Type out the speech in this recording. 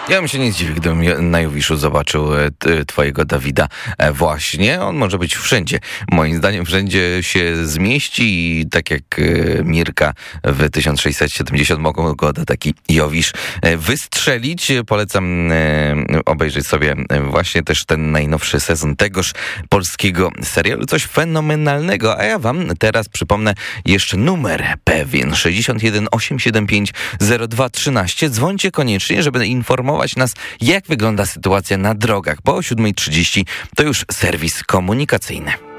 Ja bym się nie zdziwił, gdybym na Jowiszu zobaczył twojego Dawida właśnie. On może być wszędzie. Moim zdaniem wszędzie się zmieści i tak jak Mirka w 1670 mogą go do taki Jowisz wystrzelić. Polecam obejrzeć sobie właśnie też ten najnowszy sezon tegoż polskiego serialu. Coś fenomenalnego. A ja wam teraz przypomnę jeszcze numer pewien. 61 875 0213. Dzwońcie koniecznie, żeby informować nas, jak wygląda sytuacja na drogach, bo o 7:30 to już serwis komunikacyjny.